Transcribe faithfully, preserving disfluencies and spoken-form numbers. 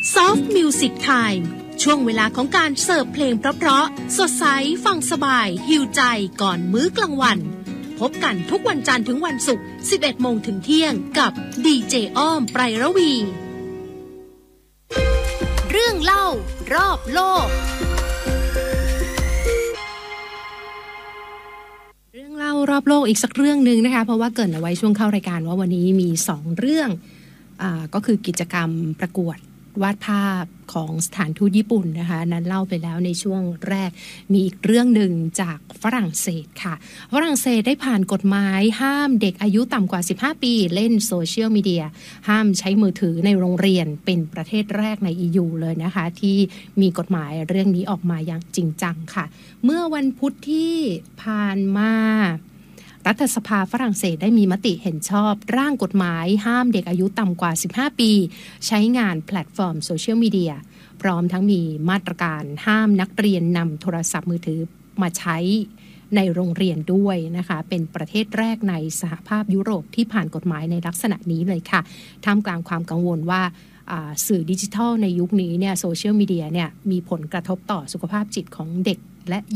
Soft Music Time ช่วงเวลาของการเสิร์ฟเพลงเพราะๆสดใสฟังสบายหิวใจก่อนมื้อกลางวันพบกันทุกวันจันทร์ถึงวันศุกร์ สิบเอ็ดโมง ถึงเที่ยงกับดีเจอ้อมไพระวีเรื่องเล่ารอบโลกเรื่องเล่ารอบโลกอีกสักเรื่องนึงนะคะเพราะว่าเกริ่นเอาไว้ช่วงเข้ารายการว่าวันนี้มีสองเรื่องอ่าก็คือกิจกรรมประกวดวาดภาพของสถานทูตญี่ปุ่นนะคะนั้นเล่าไปแล้วในช่วงแรกมีอีกเรื่องหนึ่งจากฝรั่งเศสค่ะฝรั่งเศสได้ผ่านกฎหมายห้ามเด็กอายุต่ำกว่าสิบห้าปีเล่นโซเชียลมีเดียห้ามใช้มือถือในโรงเรียนเป็นประเทศแรกใน อี ยู เลยนะคะที่มีกฎหมายเรื่องนี้ออกมาอย่างจริงจังค่ะเมื่อวันพุธที่ผ่านมารัฐสภาฝรั่งเศสได้มีมติเห็นชอบร่างกฎหมายห้ามเด็กอายุต่ำกว่าสิบห้าปีใช้งานแพลตฟอร์มโซเชียลมีเดียพร้อมทั้งมีมาตรการห้ามนักเรียนนำโทรศัพท์มือถือมาใช้ในโรงเรียนด้วยนะคะเป็นประเทศแรกในสหภาพยุโรปที่ผ่านกฎหมายในลักษณะนี้เลยค่ะท่ามกลางความกังวลว่าสื่อดิจิทัลในยุคนี้เนี่ยโซเชียลมีเดียเนี่ยมีผลกระทบต่อสุขภาพจิตของเด็กและ